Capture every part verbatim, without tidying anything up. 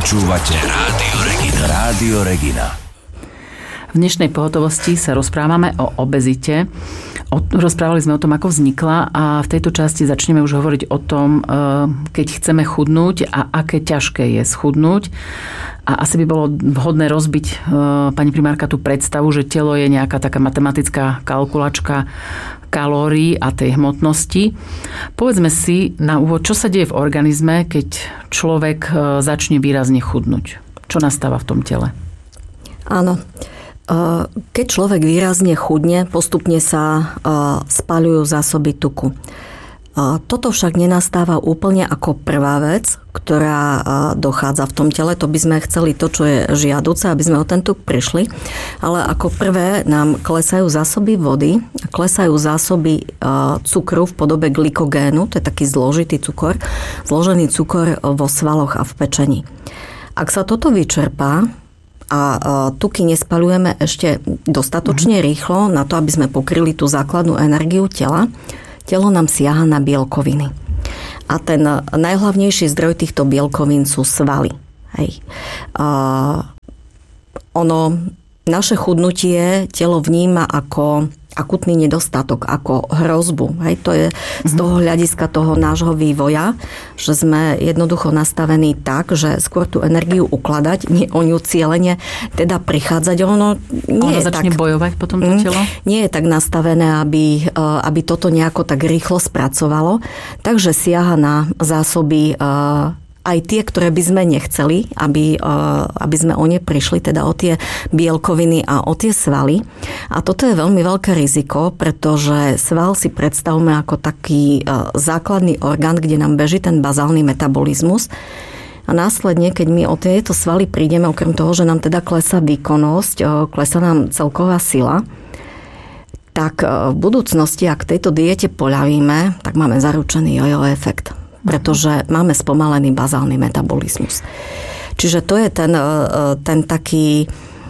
Počúvate Rádio Regina. Rádio Regina. V dnešnej pohotovosti sa rozprávame o obezite. O, rozprávali sme o tom, ako vznikla, a v tejto časti začneme už hovoriť o tom, keď chceme chudnúť a aké ťažké je schudnúť. A asi by bolo vhodné rozbiť, pani primárka, tú predstavu, že telo je nejaká taká matematická kalkulačka kalórií a tej hmotnosti. Povedzme si na úvod, čo sa deje v organizme, keď človek začne výrazne chudnúť. Čo nastáva v tom tele? Áno. Keď človek výrazne chudne, postupne sa spaľujú zásoby tuku. Toto však nenastáva úplne ako prvá vec, ktorá dochádza v tom tele. To by sme chceli to, čo je žiaduce, aby sme o ten tuk prišli. Ale ako prvé nám klesajú zásoby vody, klesajú zásoby cukru v podobe glykogénu, to je taký zložitý cukor, zložený cukor vo svaloch a v pečení. Ak sa toto vyčerpá, a tuky nespaľujeme ešte dostatočne rýchlo na to, aby sme pokryli tú základnú energiu tela, telo nám siaha na bielkoviny. A ten najhlavnejší zdroj týchto bielkovín sú svaly. Hej. A ono, naše chudnutie telo vníma ako akutný nedostatok, ako hrozbu. Hej, to je z toho hľadiska toho nášho vývoja, že sme jednoducho nastavení tak, že skôr tú energiu ukladať, nie o ňu cielene, teda prichádzať. Ono nie ono je začne tak, bojovať potom to telo? Nie je tak nastavené, aby, aby toto nejako tak rýchlo spracovalo. Takže siaha na zásoby aj tie, ktoré by sme nechceli, aby, aby sme o ne prišli, teda o tie bielkoviny a o tie svaly. A toto je veľmi veľké riziko, pretože sval si predstavme ako taký základný orgán, kde nám beží ten bazálny metabolizmus. A následne, keď my o tieto svaly prídeme, okrem toho, že nám teda klesá výkonnosť, klesá nám celková sila, tak v budúcnosti, ak tejto diete poľavíme, tak máme zaručený jojo efekt, pretože máme spomalený bazálny metabolizmus. Čiže to je ten, ten taký,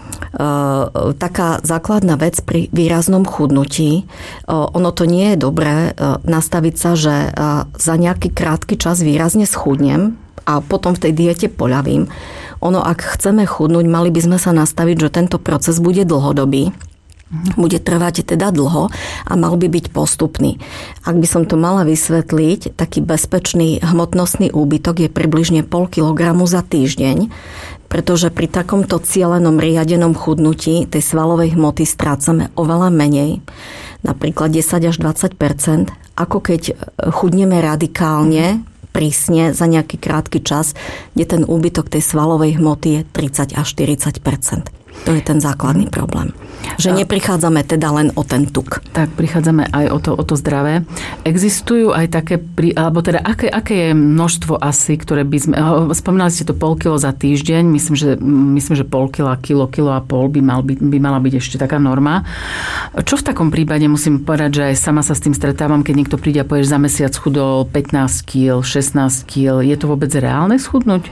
taká základná vec pri výraznom chudnutí. Ono to nie je dobré nastaviť sa, že za nejaký krátky čas výrazne schudnem a potom v tej diete poľavím. Ono, ak chceme chudnúť, mali by sme sa nastaviť, že tento proces bude dlhodobý. Bude trvať teda dlho a mal by byť postupný. Ak by som to mala vysvetliť, taký bezpečný hmotnostný úbytok je približne pol kilogramu za týždeň, pretože pri takomto cielenom riadenom chudnutí tej svalovej hmoty strácame oveľa menej, napríklad desať až dvadsať percent, ako keď chudneme radikálne, prísne za nejaký krátky čas, kde ten úbytok tej svalovej hmoty je tridsať až štyridsať percent. To je ten základný problém. Že neprichádzame teda len o ten tuk. Tak, prichádzame aj o to, o to zdravé. Existujú aj také, alebo teda aké, aké je množstvo asi, ktoré by sme, spomínali ste to pol kilo za týždeň, myslím, že, myslím, že pol kila, kilo, kilo a pol by, mal byť, by mala byť ešte taká norma. Čo v takom prípade, musím povedať, že aj sama sa s tým stretávam, keď niekto príde a povie, že za mesiac schudol pätnásť kíl, šestnásť kíl. Je to vôbec reálne schudnúť?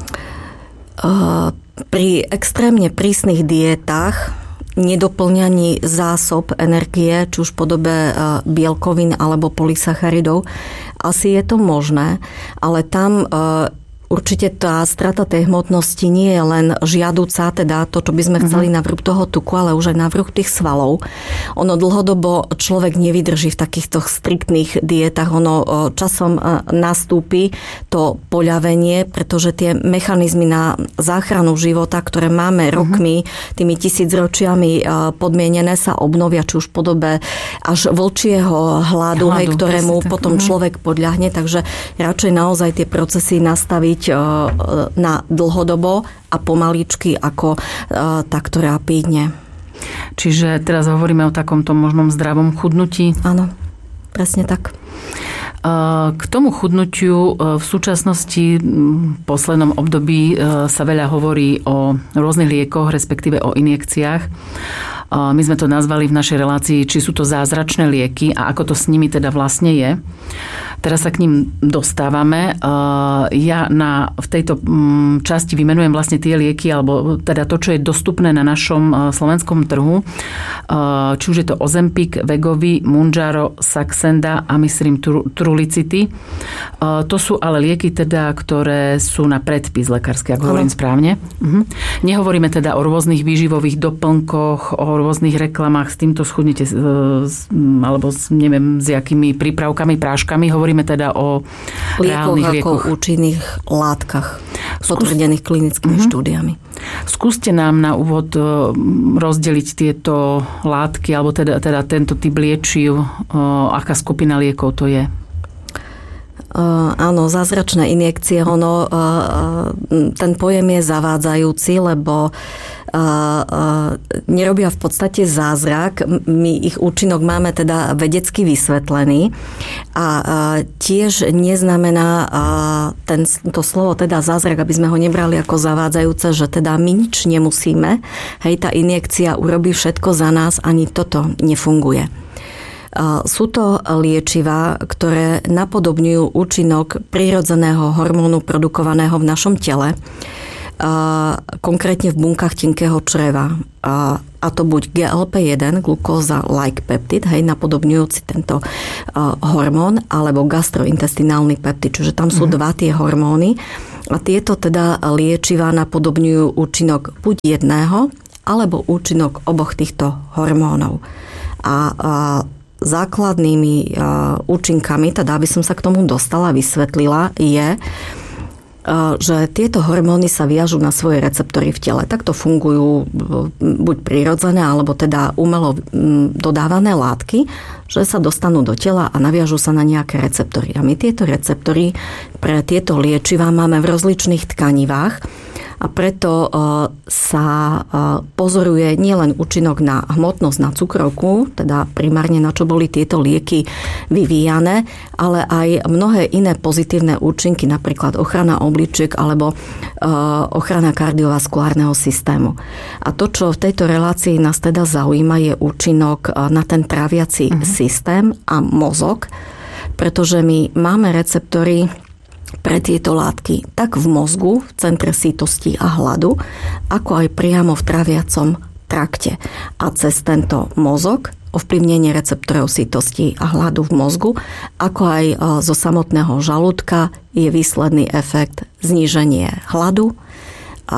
Uh... Pri extrémne prísnych dietách, nedoplňaní zásob energie, či už v podobe bielkovín alebo polysacharidov, asi je to možné, ale tam určite tá strata tej hmotnosti nie je len žiaduca, teda to, čo by sme chceli na vrúb toho tuku, ale už aj na vrúb tých svalov. Ono dlhodobo človek nevydrží v takýchto striktných dietách. Ono časom nastúpi to poľavenie, pretože tie mechanizmy na záchranu života, ktoré máme rokmi, tými tisícročiami podmienené, sa obnovia, či už v podobe až vlčieho hladu, hej, ktorému potom človek podľahne. Takže radšej naozaj tie procesy nastaviť na dlhodobo a pomaličky ako tá, ktorá pídne. Čiže teraz hovoríme o takomto možnom zdravom chudnutí? Áno, presne tak. K tomu chudnutiu v súčasnosti v poslednom období sa veľa hovorí o rôznych liekoch, respektíve o injekciách. My sme to nazvali v našej relácii, či sú to zázračné lieky a ako to s nimi teda vlastne je. Teraz sa k ním dostávame. Ja na, v tejto časti vymenujem vlastne tie lieky, alebo teda to, čo je dostupné na našom slovenskom trhu. Či už je to Ozempic, Wegovy, Mounjaro, Saxenda a myslím Trulicity. To sú ale lieky teda, ktoré sú na predpis lekársky, ako hovorím správne. Uh-huh. Nehovoríme teda o rôznych výživových doplnkoch, o rôznych reklamách, s týmto schudnete alebo s, neviem, s jakými prípravkami, práškami. Hovoríme teda o liekoch reálnych liekoch. Ako účinných látkach, potvrdených klinickými uh-huh. štúdiami. Skúste nám na úvod rozdeliť tieto látky, alebo teda, teda tento typ liečiv, aká skupina liekov to je. Uh, áno, zázračné injekcie, ono, uh, ten pojem je zavádzajúci, lebo uh, uh, nerobia v podstate zázrak. My ich účinok máme teda vedecky vysvetlený a uh, tiež neznamená uh, ten, to slovo teda zázrak, aby sme ho nebrali ako zavádzajúce, že teda my nič nemusíme. Hej, tá injekcia urobí všetko za nás, ani toto nefunguje. Sú to liečivá, ktoré napodobňujú účinok prirodzeného hormónu produkovaného v našom tele, konkrétne v bunkách tenkého čreva. A to buď gé el pé jeden, glukóza-like peptid, hej, napodobňujúci tento hormón, alebo gastrointestinálny peptid, čiže tam sú mm-hmm. dva tie hormóny. A tieto teda liečivá napodobňujú účinok buď jedného, alebo účinok oboch týchto hormónov. A, a základnými účinkami, teda aby som sa k tomu dostala, vysvetlila, je, že tieto hormóny sa viažú na svoje receptory v tele. Takto fungujú buď prirodzené, alebo teda umelo dodávané látky, že sa dostanú do tela a naviažú sa na nejaké receptory. A my tieto receptory pre tieto liečivá máme v rozličných tkanivách, a preto sa pozoruje nielen účinok na hmotnosť, na cukrovku, teda primárne na čo boli tieto lieky vyvíjané, ale aj mnohé iné pozitívne účinky, napríklad ochrana obličiek alebo ochrana kardiovaskulárneho systému. A to, čo v tejto relácii nás teda zaujíma, je účinok na ten tráviaci uh-huh. systém a mozog, pretože my máme receptory pre tieto látky tak v mozgu, v centre sítosti a hladu, ako aj priamo v tráviacom trakte. A cez tento mozog ovplyvnenie receptorov sítosti a hladu v mozgu, ako aj zo samotného žalúdka je výsledný efekt zníženie hladu, a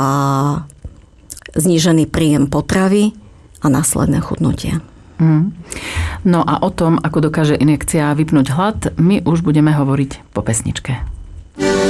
znížený príjem potravy a následné chudnutie. Mm. No a o tom, ako dokáže injekcia vypnúť hlad, my už budeme hovoriť po pesničke.